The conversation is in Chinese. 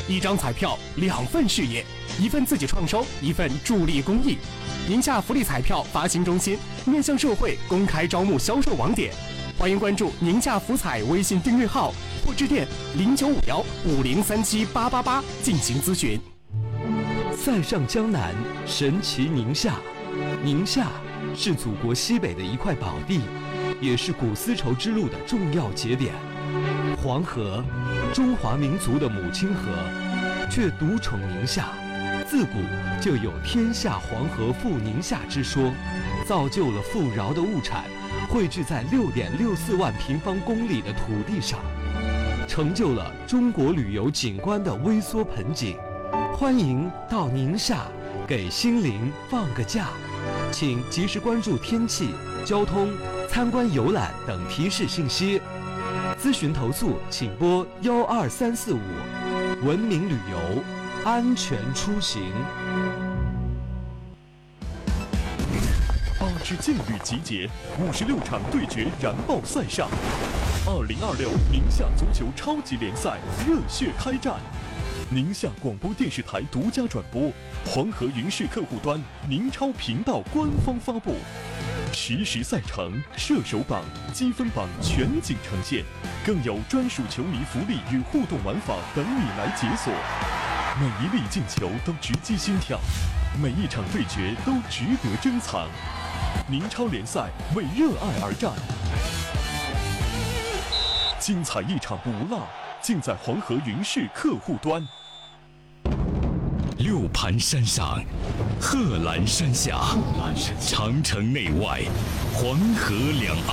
一张彩票2份事业，一份自己创收，一份助力公益。宁夏福利彩票发行中心面向社会公开招募销售网点，欢迎关注宁夏福彩微信订阅号或致电095150378888进行咨询。 塞上江南，神奇宁夏。宁夏是祖国西北的一块宝地，也是古丝绸之路的重要节点。黄河，中华民族的母亲河，却独宠宁夏。自古就有天下黄河赴宁夏之说，造就了富饶的物产汇聚在6.64万平方公里的土地上，成就了中国旅游景观的微缩盆景。欢迎到宁夏给心灵放个假，请及时关注天气、交通、参观游览等提示信息。咨询投诉请拨12345。文明旅游，安全出行。 8支劲旅集结，56场对决燃爆赛上。2026宁夏足球超级联赛热血开战。宁夏广播电视台独家转播，黄河云视客户端、宁超频道官方发布，实时赛程、射手榜、积分榜全景呈现，更有专属球迷福利与互动玩法等你来解锁。每一粒进球都直击心跳，每一场对决都值得珍藏。宁超联赛为热爱而战，精彩一场不落，尽在黄河云视客户端。 六盘山上，贺兰山下，长城内外，黄河两岸。